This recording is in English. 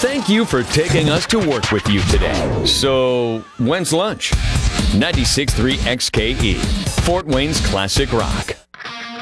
thank you for taking us to work with you today. So, when's lunch? 96.3 XKE, Fort Wayne's Classic Rock.